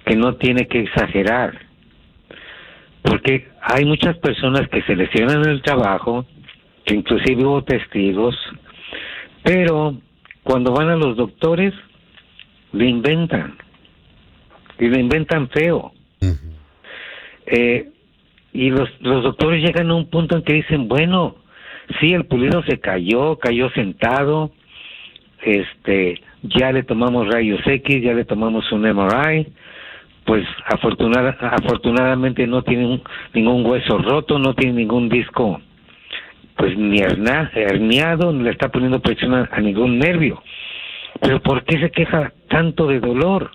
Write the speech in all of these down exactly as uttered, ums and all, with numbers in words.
que no tiene que exagerar, porque hay muchas personas que se lesionan en el trabajo, que inclusive hubo testigos, pero cuando van a los doctores le inventan, y le inventan feo. Uh-huh. Eh, y los, los doctores llegan a un punto en que dicen, bueno, sí, el pulido se cayó, cayó sentado, este, ya le tomamos rayos X, ya le tomamos un M R I, pues afortunada, afortunadamente no tiene un, ningún hueso roto, no tiene ningún disco pues ni hernia, herniado, ni le está poniendo presión a, a ningún nervio. Pero ¿por qué se queja tanto de dolor?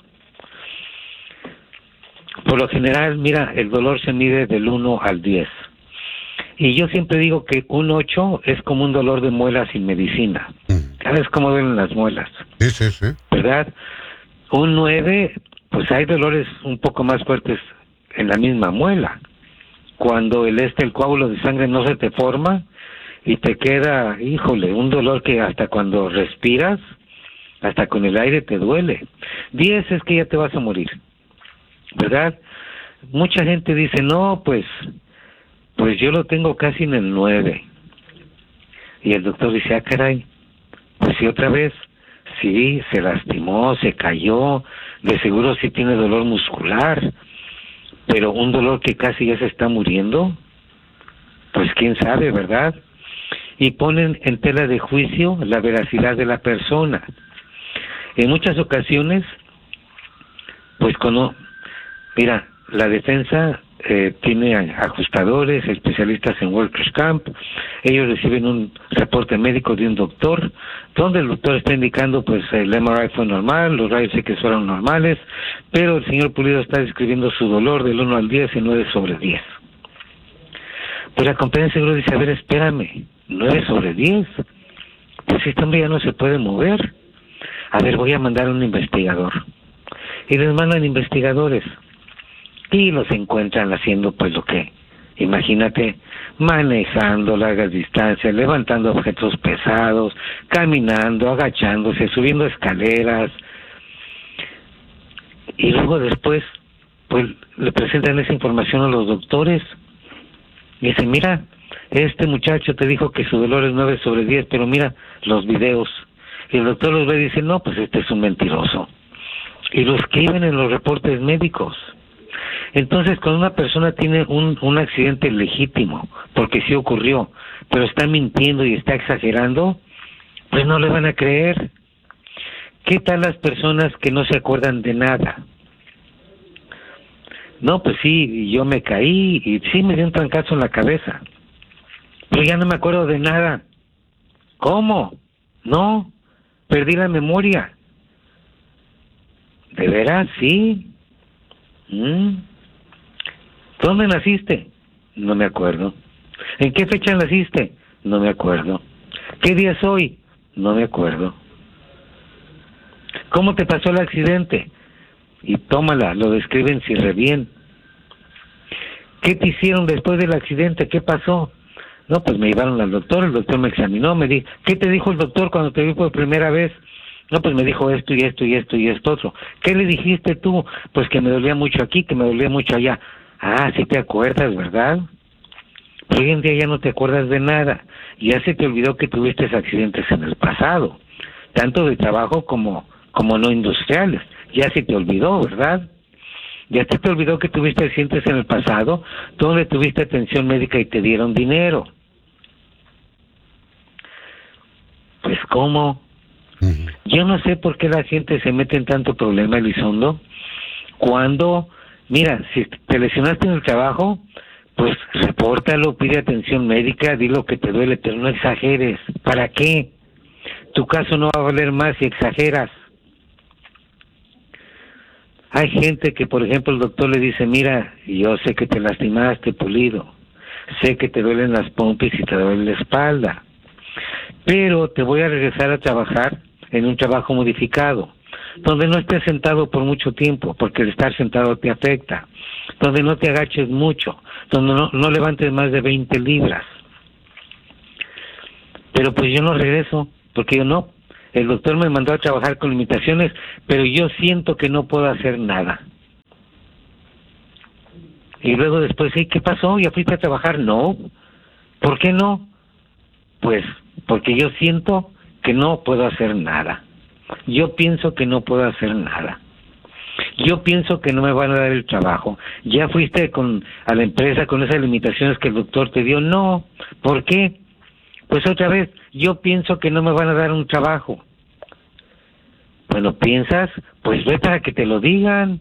Por lo general, mira, el dolor se mide del uno al diez. Y yo siempre digo que un ocho es como un dolor de muelas sin medicina. ¿Sabes cómo duelen las muelas? Sí, sí, sí. ¿Verdad? Un nueve, pues hay dolores un poco más fuertes en la misma muela. Cuando el este, el coágulo de sangre no se te forma y te queda, híjole, un dolor que hasta cuando respiras, hasta con el aire te duele. diez es que ya te vas a morir, ¿verdad? Mucha gente dice, no, pues, pues yo lo tengo casi en el nueve. Y el doctor dice, ah, caray, pues sí, otra vez, sí, se lastimó, se cayó, de seguro sí tiene dolor muscular, pero un dolor que casi ya se está muriendo, pues quién sabe, ¿verdad? Y ponen en tela de juicio la veracidad de la persona. En muchas ocasiones, pues cuando, mira, la defensa eh, tiene ajustadores, especialistas en Workers' Camp, ellos reciben un reporte médico de un doctor, donde el doctor está indicando, pues el M R I fue normal, los rayos X fueron normales, pero el señor Pulido está describiendo su dolor del uno al diez y nueve sobre diez. Pues la compañía de seguro dice, a ver, espérame, nueve sobre diez, pues este hombre ya no se puede mover. A ver, voy a mandar a un investigador. Y les mandan investigadores. Y los encuentran haciendo pues lo que, imagínate, manejando largas distancias, levantando objetos pesados, caminando, agachándose, subiendo escaleras. Y luego después, pues le presentan esa información a los doctores. Y dicen, mira, este muchacho te dijo que su dolor es nueve sobre diez, pero mira los videos. Y el doctor los ve y dice, no, pues este es un mentiroso. Y lo escriben en los reportes médicos. Entonces, cuando una persona tiene un, un accidente legítimo, porque sí ocurrió, pero está mintiendo y está exagerando, pues no le van a creer. ¿Qué tal las personas que no se acuerdan de nada? No, pues sí, yo me caí y sí me dio un trancazo en la cabeza, pero ya no me acuerdo de nada. ¿Cómo? No, perdí la memoria. ¿De veras? Sí. ¿Mm? ¿Dónde naciste? No me acuerdo. ¿En qué fecha naciste? No me acuerdo. ¿Qué día es hoy? No me acuerdo. ¿Cómo te pasó el accidente? Y tómala, lo describen si re bien. ¿Qué te hicieron después del accidente? ¿Qué pasó? No, pues me llevaron al doctor, el doctor me examinó, me dijo, ¿qué te dijo el doctor cuando te vi por primera vez? No, pues me dijo esto y esto y esto y esto otro. ¿Qué le dijiste tú? Pues que me dolía mucho aquí, que me dolía mucho allá. Ah, sí te acuerdas, ¿verdad? Pero hoy en día ya no te acuerdas de nada. Ya se te olvidó que tuviste accidentes en el pasado, tanto de trabajo como, como no industriales. Ya se te olvidó, ¿verdad? Ya se te olvidó que tuviste accidentes en el pasado, donde tuviste atención médica y te dieron dinero. Pues, ¿cómo? Uh-huh. Yo no sé por qué la gente se mete en tanto problema, Elizondo, cuando, mira, si te lesionaste en el trabajo, pues repórtalo, pide atención médica, di lo que te duele, pero no exageres. ¿Para qué? Tu caso no va a valer más si exageras. Hay gente que, por ejemplo, el doctor le dice, mira, yo sé que te lastimaste, Pulido, sé que te duelen las pompis y te duele la espalda, pero te voy a regresar a trabajar en un trabajo modificado, donde no estés sentado por mucho tiempo, porque el estar sentado te afecta, donde no te agaches mucho, donde no, no levantes más de veinte libras. Pero pues yo no regreso, porque yo no. El doctor me mandó a trabajar con limitaciones, pero yo siento que no puedo hacer nada. Y luego después, ¿y qué pasó? ¿Ya fuiste a trabajar? No. ¿Por qué no? Pues porque yo siento que no puedo hacer nada. Yo pienso que no puedo hacer nada. Yo pienso que no me van a dar el trabajo. ¿Ya fuiste con a la empresa con esas limitaciones que el doctor te dio? No. ¿Por qué? Pues otra vez, yo pienso que no me van a dar un trabajo. Bueno, ¿piensas? Pues ve para que te lo digan.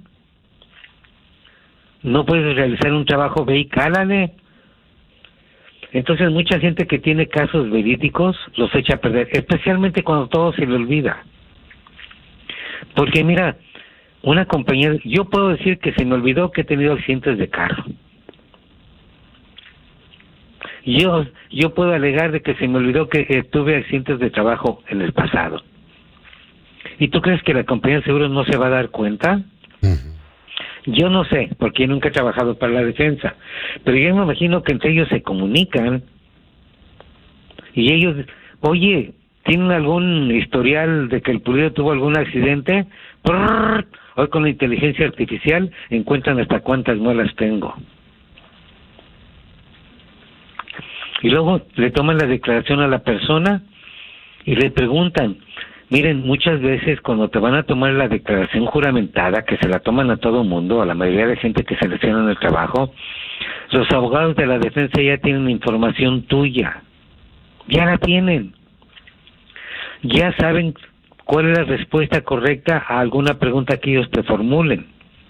No puedes realizar un trabajo, ve y cálale. Entonces mucha gente que tiene casos verídicos los echa a perder, especialmente cuando todo se le olvida. Porque mira, una compañía, yo puedo decir que se me olvidó que he tenido accidentes de carro. Yo yo puedo alegar de que se me olvidó que eh, tuve accidentes de trabajo en el pasado. ¿Y tú crees que la compañía de seguros no se va a dar cuenta? Uh-huh. Yo no sé, porque nunca he trabajado para la defensa, pero yo me imagino que entre ellos se comunican y ellos, oye, ¿tienen algún historial de que el pulido tuvo algún accidente? Brrr, hoy con la inteligencia artificial encuentran hasta cuántas muelas tengo. Y luego le toman la declaración a la persona y le preguntan, miren, muchas veces cuando te van a tomar la declaración juramentada, que se la toman a todo mundo, a la mayoría de gente que selecciona en el trabajo, los abogados de la defensa ya tienen información tuya, ya la tienen, ya saben cuál es la respuesta correcta a alguna pregunta que ellos te formulen,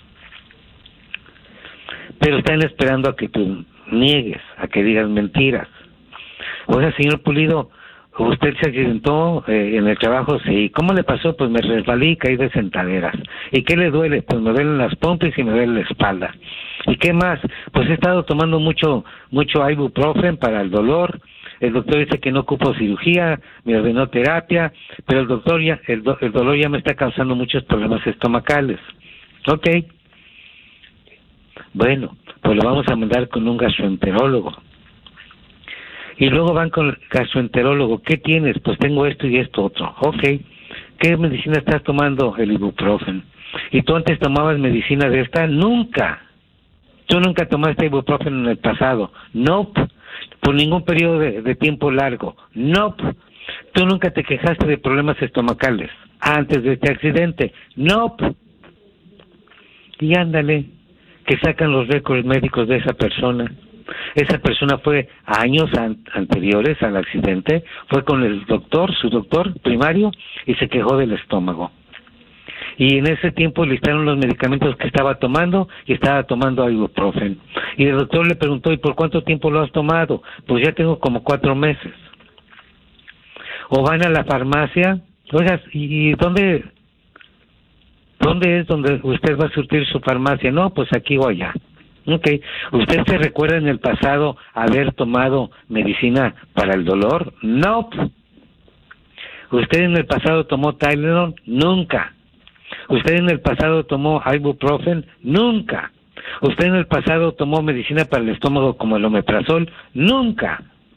pero están esperando a que tú niegues, a que digas mentiras. Oiga, señor Pulido, usted se accidentó eh, en el trabajo, sí. ¿Cómo le pasó? Pues me resbalé y caí de sentaderas. ¿Y qué le duele? Pues me duelen las pompas y me duele la espalda. ¿Y qué más? Pues he estado tomando mucho mucho ibuprofen para el dolor. El doctor dice que no ocupo cirugía, me ordenó terapia, pero el doctor ya el, do, el dolor ya me está causando muchos problemas estomacales. Ok. Bueno, pues lo vamos a mandar con un gastroenterólogo. Y luego van con el gastroenterólogo. ¿Qué tienes? Pues tengo esto y esto otro. Ok. ¿Qué medicina estás tomando? El ibuprofen. ¿Y tú antes tomabas medicina de esta? Nunca. ¿Tú nunca tomaste ibuprofen en el pasado? Nope. Por ningún periodo de, de tiempo largo. Nope. ¿Tú nunca te quejaste de problemas estomacales antes de este accidente? Nope. Y ándale, que sacan los récords médicos de esa persona. Esa persona fue años an- anteriores al accidente, fue con el doctor, su doctor primario, y se quejó del estómago. Y en ese tiempo listaron los medicamentos que estaba tomando y estaba tomando ibuprofen. Y el doctor le preguntó, ¿y por cuánto tiempo lo has tomado? Pues ya tengo como cuatro meses. O van a la farmacia, oiga, ¿y dónde, dónde es donde usted va a surtir su farmacia? No, pues aquí o allá. Ok, ¿usted se recuerda en el pasado haber tomado medicina para el dolor? No. ¿Usted en el pasado tomó Tylenol? Nunca. ¿Usted en el pasado tomó ibuprofen? Nunca. ¿Usted en el pasado tomó medicina para el estómago como el omeprazol? Nunca.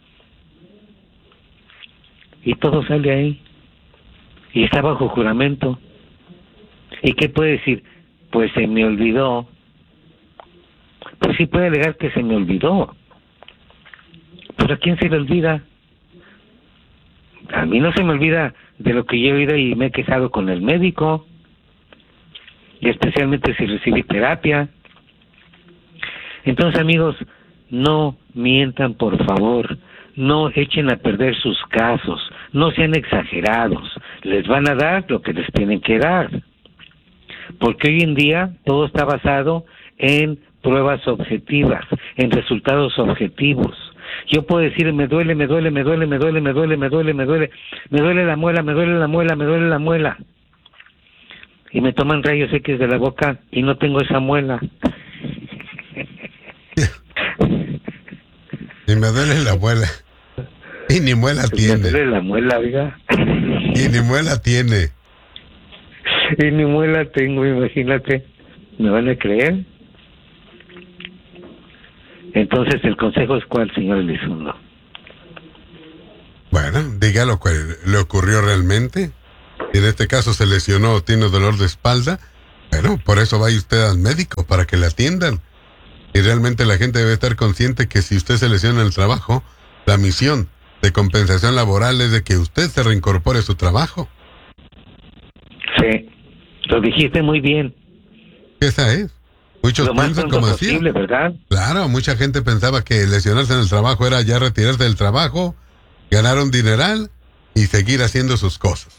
Y todo sale ahí. Y está bajo juramento. ¿Y qué puede decir? Pues se me olvidó. Pues sí puede alegar que se me olvidó. ¿Pero a quién se le olvida? A mí no se me olvida de lo que yo he oído y me he quejado con el médico. Y especialmente si recibí terapia. Entonces, amigos, no mientan, por favor. No echen a perder sus casos. No sean exagerados. Les van a dar lo que les tienen que dar. Porque hoy en día todo está basado en pruebas objetivas, en resultados objetivos. Yo puedo decir, me duele, me duele, me duele, me duele, me duele, me duele, me duele, me duele la muela, me duele la muela, me duele la muela. Y me toman rayos X de la boca y no tengo esa muela. Y me duele la muela. Y ni muela tiene. Me duele la muela, oiga. Y ni muela tiene. Y ni muela tengo, imagínate. ¿Me van a creer? Entonces, ¿el consejo es cuál, señor Elizondo? Bueno, diga lo que le ocurrió realmente. En este caso se lesionó o tiene dolor de espalda. Bueno, por eso vaya usted al médico, para que le atiendan. Y realmente la gente debe estar consciente que si usted se lesiona en el trabajo, la misión de compensación laboral es de que usted se reincorpore a su trabajo. Sí, lo dijiste muy bien. Esa es. Muchos Lo más piensan pronto como así. posible, ¿verdad? Claro, mucha gente pensaba que lesionarse en el trabajo era ya retirarse del trabajo, ganar un dineral y seguir haciendo sus cosas.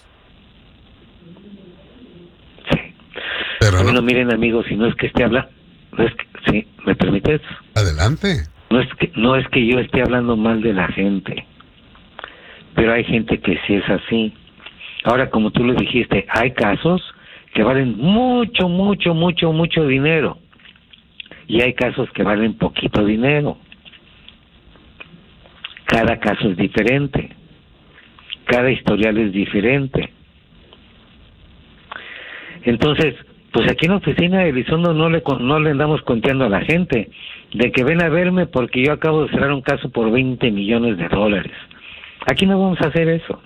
Sí. Pero Bueno, no. miren, amigos, si no es que esté hablando, no es que, sí, ¿me permites? Adelante. No es que no es que yo esté hablando mal de la gente, pero hay gente que sí es así. Ahora, como tú lo dijiste, hay casos que valen mucho, mucho, mucho, mucho dinero. Y hay casos que valen poquito dinero. Cada caso es diferente. Cada historial es diferente. Entonces, pues aquí en la oficina de Elizondo no le no le andamos conteando a la gente de que ven a verme porque yo acabo de cerrar un caso por veinte millones de dólares. Aquí no vamos a hacer eso.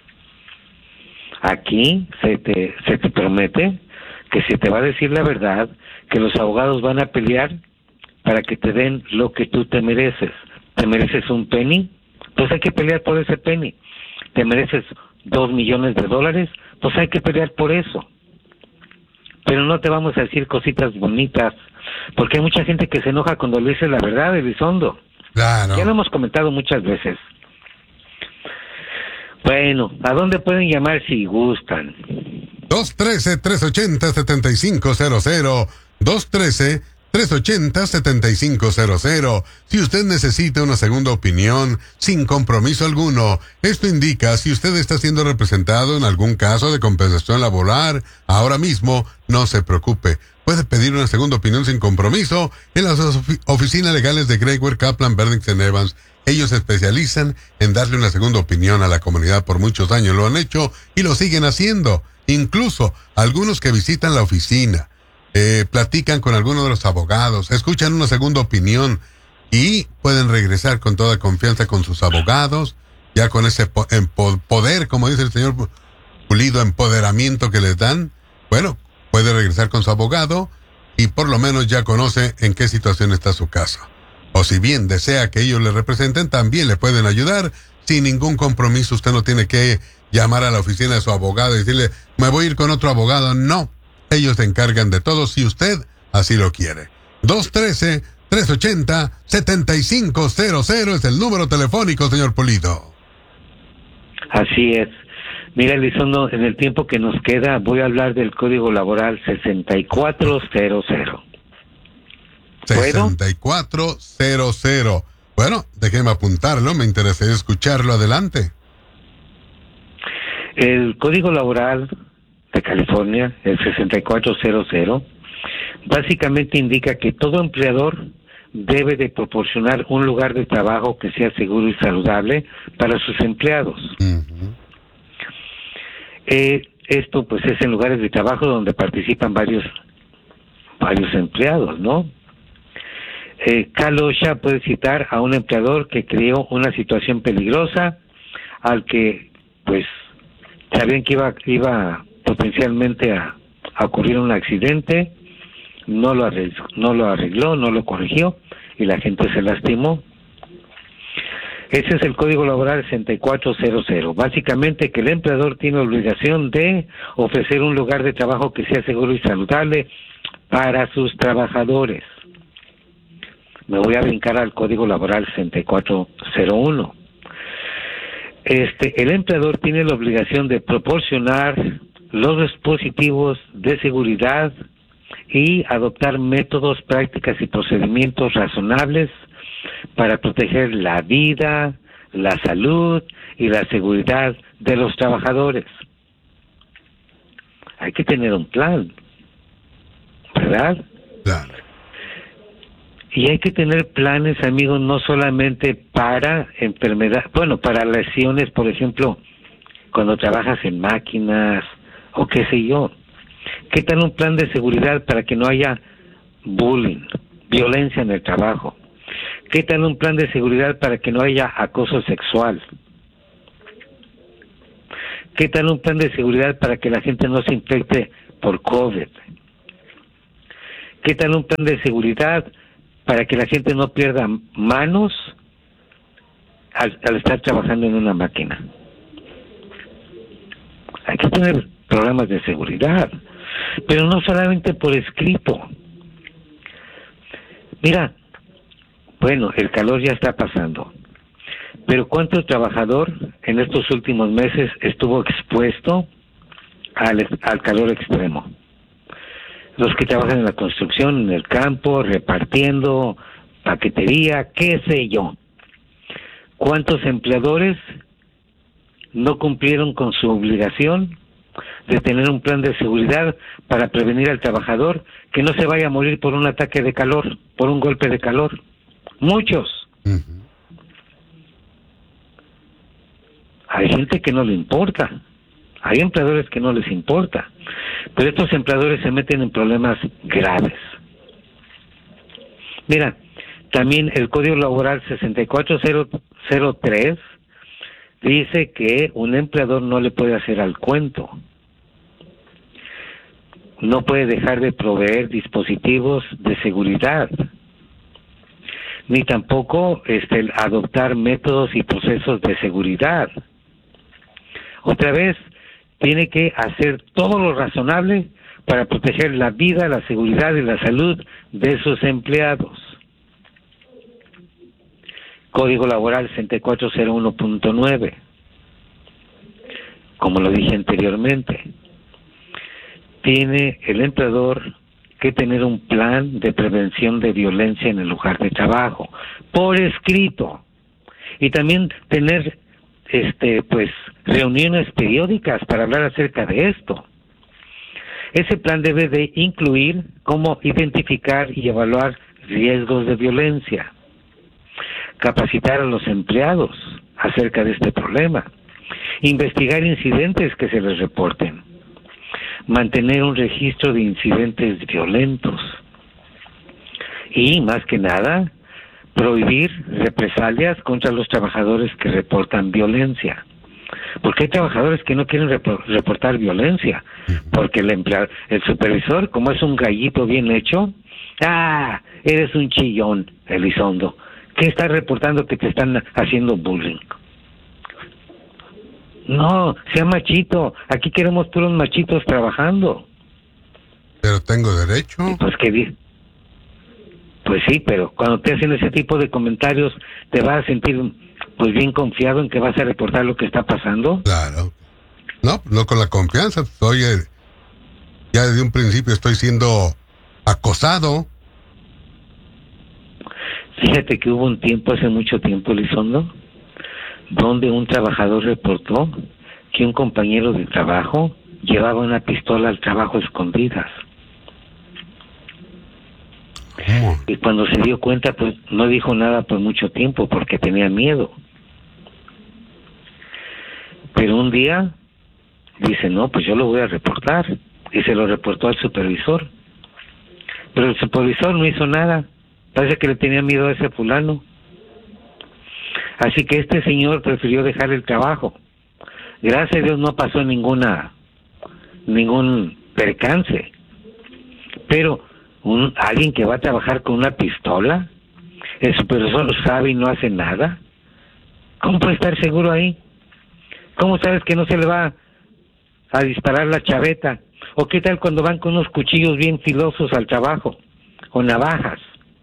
Aquí se te se te promete que se te va a decir la verdad, que los abogados van a pelear para que te den lo que tú te mereces. ¿Te mereces un penny? Pues hay que pelear por ese penny. ¿Te mereces dos millones de dólares? Pues hay que pelear por eso. Pero no te vamos a decir cositas bonitas, porque hay mucha gente que se enoja cuando le dices la verdad, Elizondo. Claro. Ya lo hemos comentado muchas veces. Bueno, ¿a dónde pueden llamar si gustan? dos uno tres, tres ocho cero, siete cinco cero cero. dos uno tres, tres ocho cero, siete cinco cero cero. Si usted necesita una segunda opinión, sin compromiso alguno, esto indica si usted está siendo representado en algún caso de compensación laboral, ahora mismo, no se preocupe. Puede pedir una segunda opinión sin compromiso en las ofi- oficinas legales de Greyware, Kaplan, Berdington Evans. Ellos se especializan en darle una segunda opinión a la comunidad. Por muchos años lo han hecho y lo siguen haciendo. Incluso algunos que visitan la oficina, eh, platican con algunos de los abogados, escuchan una segunda opinión y pueden regresar con toda confianza con sus abogados, ya con ese po- empo- poder, como dice el señor Pulido, empoderamiento que les dan. Bueno, puede regresar con su abogado y por lo menos ya conoce en qué situación está su caso. O si bien desea que ellos le representen, también le pueden ayudar sin ningún compromiso. Usted no tiene que llamar a la oficina de su abogado y decirle, me voy a ir con otro abogado. No, ellos se encargan de todo si usted así lo quiere. dos uno tres, tres ocho cero, siete cinco cero cero es el número telefónico, señor Pulido. Así es. Mira, Elizondo, en el tiempo que nos queda voy a hablar del Código Laboral sesenta y cuatro cero cero. ¿Puedo? sesenta y cuatro cero cero. Bueno, déjeme apuntarlo, me interesaría escucharlo. Adelante. El Código Laboral de California, el sesenta y cuatro cero cero, básicamente indica que todo empleador debe de proporcionar un lugar de trabajo que sea seguro y saludable para sus empleados. Uh-huh. Eh, esto pues es en lugares de trabajo donde participan varios varios empleados, ¿no? Eh, Cal OSHA puede citar a un empleador que creó una situación peligrosa al que pues sabían que iba iba potencialmente a, a ocurrir un accidente, no lo arregló, no lo arregló, no lo corrigió y la gente se lastimó. Ese es el Código Laboral sesenta y cuatro cero cero. Básicamente que el empleador tiene obligación de ofrecer un lugar de trabajo que sea seguro y saludable para sus trabajadores. Me voy a brincar al Código Laboral sesenta y cuatro cero uno. Este, el empleador tiene la obligación de proporcionar los dispositivos de seguridad y adoptar métodos, prácticas y procedimientos razonables para proteger la vida, la salud y la seguridad de los trabajadores. Hay que tener un plan, ¿verdad? Claro. Y hay que tener planes, amigos, no solamente para enfermedad, bueno, para lesiones, por ejemplo, cuando trabajas en máquinas o qué sé yo. ¿Qué tal un plan de seguridad para que no haya bullying, violencia en el trabajo? ¿Qué tal un plan de seguridad para que no haya acoso sexual? ¿Qué tal un plan de seguridad para que la gente no se infecte por COVID? ¿Qué tal un plan de seguridad para que la gente no pierda manos al, al estar trabajando en una máquina. Hay que tener programas de seguridad, pero no solamente por escrito. Mira, bueno, el calor ya está pasando, pero ¿cuánto trabajador en estos últimos meses estuvo expuesto al, al calor extremo? Los que trabajan en la construcción, en el campo, repartiendo, paquetería, qué sé yo. ¿Cuántos empleadores no cumplieron con su obligación de tener un plan de seguridad para prevenir al trabajador que no se vaya a morir por un ataque de calor, por un golpe de calor? Muchos. Uh-huh. Hay gente que no le importa, hay empleadores que no les importa, pero estos empleadores se meten en problemas graves. Mira, también el Código Laboral sesenta y cuatro cero tres dice que un empleador no le puede hacer al cuento, no puede dejar de proveer dispositivos de seguridad, ni tampoco este, adoptar métodos y procesos de seguridad. Otra vez, tiene que hacer todo lo razonable para proteger la vida, la seguridad y la salud de sus empleados. Código Laboral sesenta y cuatro cero uno punto nueve. Como lo dije anteriormente, tiene el empleador que tener un plan de prevención de violencia en el lugar de trabajo, por escrito, y también tener este pues reuniones periódicas para hablar acerca de esto. Ese plan debe de incluir cómo identificar y evaluar riesgos de violencia, capacitar a los empleados acerca de este problema, investigar incidentes que se les reporten, mantener un registro de incidentes violentos y, más que nada, prohibir represalias contra los trabajadores que reportan violencia. Porque hay trabajadores que no quieren rep- reportar violencia, porque el empleado, el supervisor, como es un gallito bien hecho, ¡ah! Eres un chillón, Elizondo. ¿Qué estás reportando que te están haciendo bullying? No, sea machito. Aquí queremos puros machitos trabajando. Pero tengo derecho. Pues que di- Pues sí, pero cuando te hacen ese tipo de comentarios, ¿te vas a sentir pues bien confiado en que vas a reportar lo que está pasando? Claro. No, no con la confianza. Oye, ya desde un principio estoy siendo acosado. Fíjate que hubo un tiempo, hace mucho tiempo, Elizondo, donde un trabajador reportó que un compañero de trabajo llevaba una pistola al trabajo a escondidas. ¿Cómo? Y cuando se dio cuenta, pues no dijo nada por mucho tiempo porque tenía miedo. Pero un día dice, no, pues yo lo voy a reportar. Y se lo reportó al supervisor. Pero el supervisor no hizo nada. Parece que le tenía miedo a ese fulano. Así que este señor prefirió dejar el trabajo. Gracias a Dios no pasó ninguna ningún percance. Pero un alguien que va a trabajar con una pistola, el supervisor lo sabe y no hace nada. ¿Cómo puede estar seguro ahí? ¿Cómo sabes que no se le va a disparar la chaveta? ¿O qué tal cuando van con unos cuchillos bien filosos al trabajo? O navajas.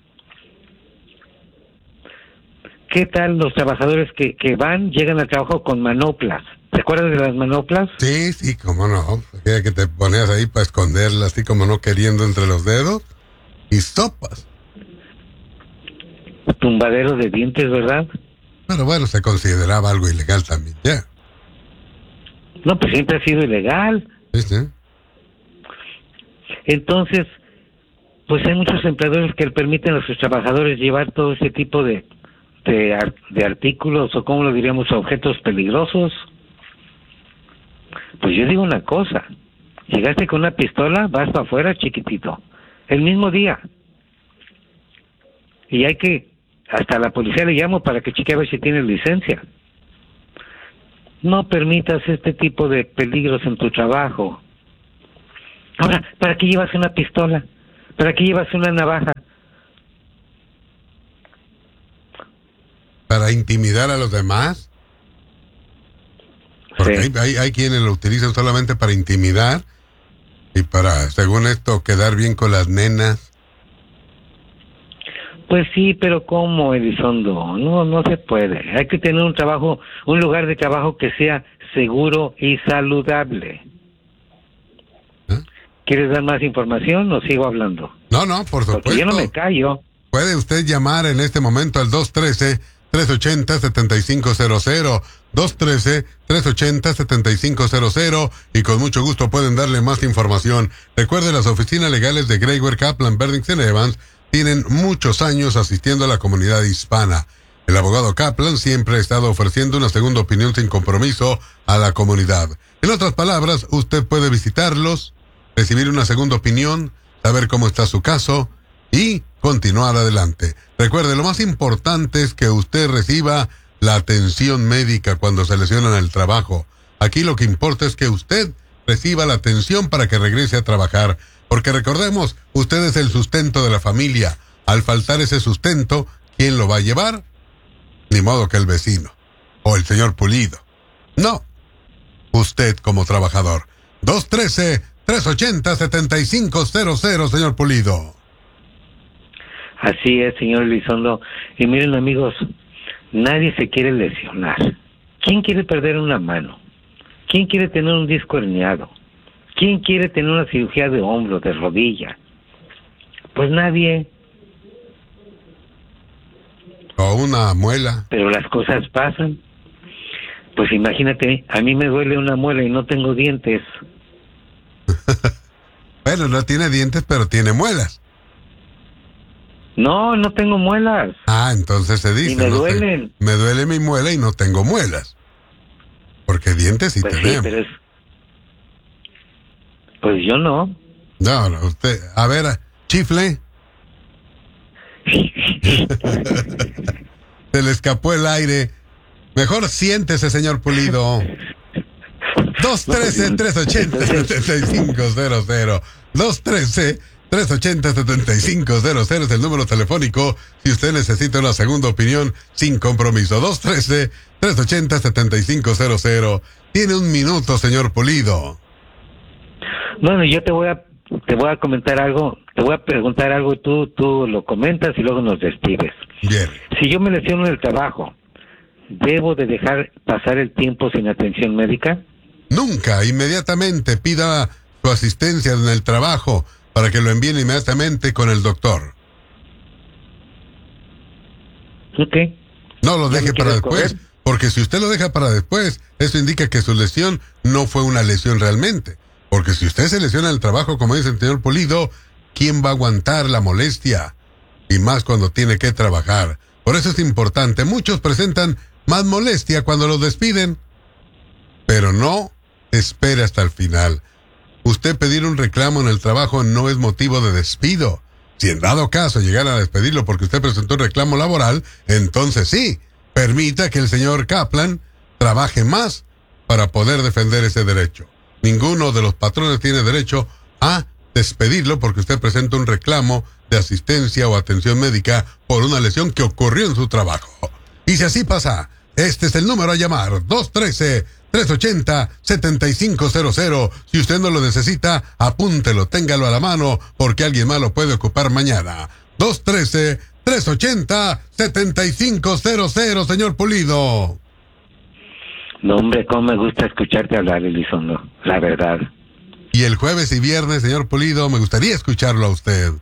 ¿Qué tal los trabajadores que, que van, llegan al trabajo con manoplas? ¿Te acuerdas de las manoplas? Sí, sí, cómo no. Aquella que te ponías ahí para esconderla, así como no queriendo entre los dedos. Y sopas. Tumbadero de dientes, ¿verdad? Pero bueno, se consideraba algo ilegal también, ya. Yeah. No, pues siempre ha sido ilegal. Sí, sí. Entonces, pues hay muchos empleadores que permiten a sus trabajadores llevar todo ese tipo de, de, de artículos, o como lo diríamos, objetos peligrosos. Pues yo digo una cosa, llegaste con una pistola, vas para afuera, chiquitito, el mismo día. Y hay que, hasta la policía le llamo para que cheque a ver si tienes licencia. No permitas este tipo de peligros en tu trabajo. Ahora, ¿para qué llevas una pistola? ¿Para qué llevas una navaja? ¿Para intimidar a los demás? Porque sí. hay, hay, hay quienes lo utilizan solamente para intimidar y para, según esto, quedar bien con las nenas. Pues sí, pero ¿cómo, Elizondo? No, no se puede. Hay que tener un trabajo, un lugar de trabajo que sea seguro y saludable. ¿Eh? ¿Quieres dar más información o sigo hablando? No, no, por supuesto. Porque yo no me callo. Puede usted llamar en este momento al dos uno tres, tres ocho cero, siete cinco cero cero, dos uno tres, tres ocho cero, siete cinco cero cero y con mucho gusto pueden darle más información. Recuerde, las oficinas legales de Greyware, Kaplan, Berdington Evans tienen muchos años asistiendo a la comunidad hispana. El abogado Kaplan siempre ha estado ofreciendo una segunda opinión sin compromiso a la comunidad. En otras palabras, usted puede visitarlos, recibir una segunda opinión, saber cómo está su caso y continuar adelante. Recuerde, lo más importante es que usted reciba la atención médica cuando se lesiona en el trabajo. Aquí lo que importa es que usted reciba la atención para que regrese a trabajar. Porque recordemos, usted es el sustento de la familia. Al faltar ese sustento, ¿quién lo va a llevar? Ni modo que el vecino o el señor Pulido. No, usted como trabajador. dos uno tres, tres ocho cero, siete cinco cero cero, señor Pulido. Así es, señor Elizondo. Y miren, amigos, nadie se quiere lesionar. ¿Quién quiere perder una mano? ¿Quién quiere tener un disco herniado? ¿Quién quiere tener una cirugía de hombro, de rodilla? Pues nadie. O una muela. Pero las cosas pasan. Pues imagínate, a mí me duele una muela y no tengo dientes. Bueno, no tiene dientes, pero tiene muelas. No, no tengo muelas. Ah, entonces se dice. Y me no duelen. Te, me duele mi muela y no tengo muelas. Porque dientes sí pues tenemos. Sí, pero es... Pues yo no. No, no, usted... A ver, chifle. Se le escapó el aire. Mejor siéntese, señor Pulido. dos uno tres, tres ocho cero, siete cinco cero cero. dos uno tres, tres ocho cero, siete cinco cero cero es el número telefónico si usted necesita una segunda opinión sin compromiso. dos uno tres, tres ocho cero, siete cinco cero cero. Tiene un minuto, señor Pulido. Bueno, yo te voy a te voy a comentar algo, te voy a preguntar algo, tú tú lo comentas y luego nos despides. Bien. Si yo me lesiono en el trabajo, ¿debo de dejar pasar el tiempo sin atención médica? Nunca, inmediatamente pida su asistencia en el trabajo para que lo envíen inmediatamente con el doctor. Ok. No lo deje para después, correr? Porque si usted lo deja para después, eso indica que su lesión no fue una lesión realmente. Porque si usted se lesiona en el trabajo, como dice el señor Pulido, ¿quién va a aguantar la molestia? Y más cuando tiene que trabajar. Por eso es importante. Muchos presentan más molestia cuando los despiden. Pero no espere hasta el final. Usted pedir un reclamo en el trabajo no es motivo de despido. Si en dado caso llegara a despedirlo porque usted presentó un reclamo laboral, entonces sí, permita que el señor Kaplan trabaje más para poder defender ese derecho. Ninguno de los patrones tiene derecho a despedirlo porque usted presenta un reclamo de asistencia o atención médica por una lesión que ocurrió en su trabajo. Y si así pasa, este es el número a llamar, dos uno tres, tres ocho cero, siete cinco cero cero. Si usted no lo necesita, apúntelo, téngalo a la mano, porque alguien más lo puede ocupar mañana. dos uno tres, tres ocho cero, siete cinco cero cero, señor Pulido. No, hombre, cómo me gusta escucharte hablar, Elizondo, la verdad. Y el jueves y viernes, señor Pulido, me gustaría escucharlo a usted.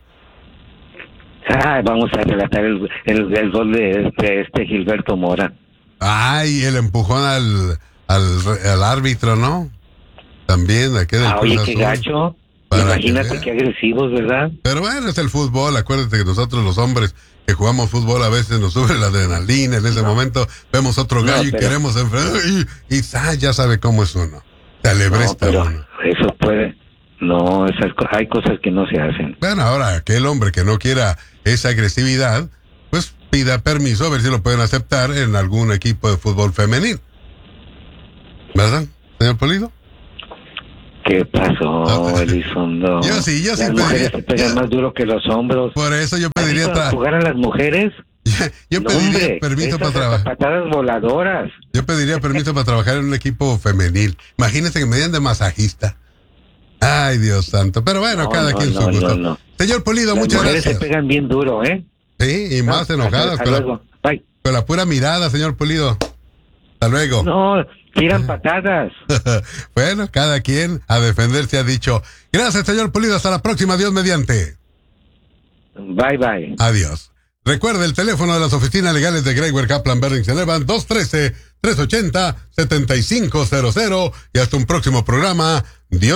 Ah, vamos a relatar el, el, el gol de este, este Gilberto Mora. Ay, el empujón al, al, al árbitro, ¿no? También, aquí del ah, oye, qué gacho. Imagínate qué agresivos, ¿verdad? Pero bueno, es el fútbol. Acuérdate que nosotros los hombres que jugamos fútbol a veces nos sube la adrenalina. En ese no. momento vemos otro gallo no, pero... y queremos enfrentar. Y, y ah, ya sabe cómo es uno. Se alebresta no, pero uno. Eso puede... No, esas, hay cosas que no se hacen. Bueno, ahora, aquel hombre que no quiera esa agresividad, pues pida permiso a ver si lo pueden aceptar en algún equipo de fútbol femenil. ¿Verdad, señor Pulido? ¿Qué pasó, no, Elizondo? Yo sí, yo sí las pediría. Las mujeres se pegan yo, más duro que los hombros. Por eso yo pediría... Tra- jugar a las mujeres Yo No, pediría hombre, permiso para esas trabajar. patadas voladoras. Yo pediría permiso para trabajar en un equipo femenil. Imagínense que me digan de masajista. Ay, Dios santo. Pero bueno, No, cada no, quien no, su gusto. no, no. Señor Pulido, Las muchas mujeres gracias. se pegan bien duro, ¿eh? Sí, y más No, enojadas. hasta Con la, luego. Bye. con la pura mirada, señor Pulido. Hasta luego. No, tiran patadas. Bueno, cada quien a defenderse ha dicho. Gracias, señor Pulido. Hasta la próxima. Dios mediante. Bye, bye. Adiós. Recuerde el teléfono de las oficinas legales de Greyware Kaplan Berrings and Evans, dos uno tres, tres ocho cero, siete cinco cero cero. Y hasta un próximo programa. Dios.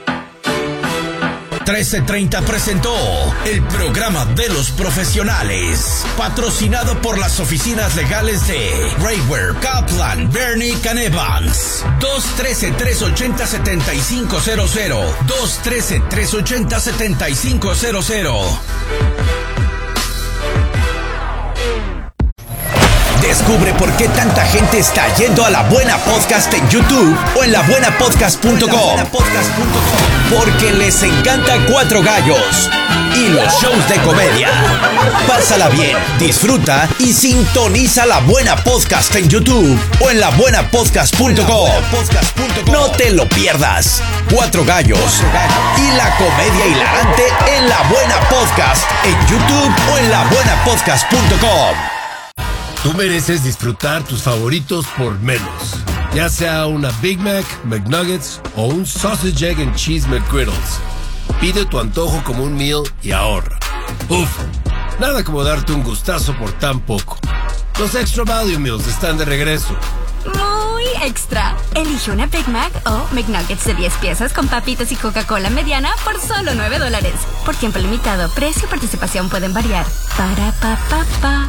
trece treinta presentó el programa de los profesionales, patrocinado por las oficinas legales de Greyware, Kaplan, Bernick and Evans. dos uno tres, tres ocho cero, siete cinco cero cero. dos uno tres, tres ocho cero, siete cinco cero cero. Descubre por qué tanta gente está yendo a La Buena Podcast en YouTube o en la buena podcast punto com. Porque les encanta Cuatro Gallos y los shows de comedia. Pásala bien, disfruta y sintoniza La Buena Podcast en YouTube o en la buena podcast punto com. No te lo pierdas. Cuatro Gallos y la comedia hilarante en La Buena Podcast en YouTube o en la buena podcast punto com. Tú mereces disfrutar tus favoritos por menos. Ya sea una Big Mac, McNuggets o un Sausage, Egg and Cheese McGriddles. Pide tu antojo como un meal y ahorra. Uf, nada como darte un gustazo por tan poco. Los Extra Value Meals están de regreso. Muy extra. Elige una Big Mac o McNuggets de diez piezas con papitas y Coca-Cola mediana por solo nueve dólares. Por tiempo limitado, precio y participación pueden variar. Para pa pa pa.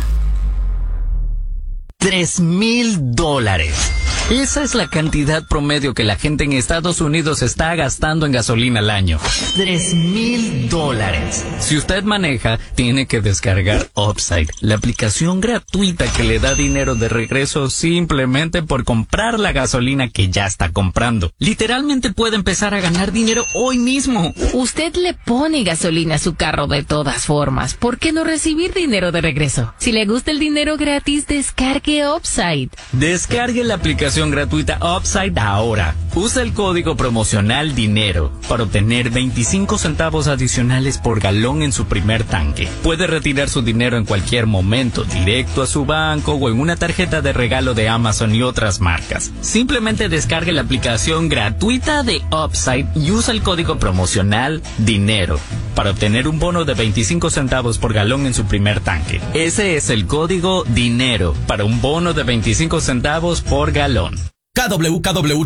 Tres mil dólares. Esa es la cantidad promedio que la gente en Estados Unidos está gastando en gasolina al año. Tres mil dólares. Si usted maneja, tiene que descargar Upside, la aplicación gratuita que le da dinero de regreso simplemente por comprar la gasolina que ya está comprando. Literalmente puede empezar a ganar dinero hoy mismo. Usted le pone gasolina a su carro de todas formas. ¿Por qué no recibir dinero de regreso? Si le gusta el dinero gratis, descargue Upside. Descargue la aplicación gratuita Upside ahora. Usa el código promocional DINERO para obtener veinticinco centavos adicionales por galón en su primer tanque. Puede retirar su dinero en cualquier momento, directo a su banco o en una tarjeta de regalo de Amazon y otras marcas. Simplemente descargue la aplicación gratuita de Upside y usa el código promocional DINERO para obtener un bono de veinticinco centavos por galón en su primer tanque. Ese es el código DINERO para un bono de veinticinco centavos por galón. K W K W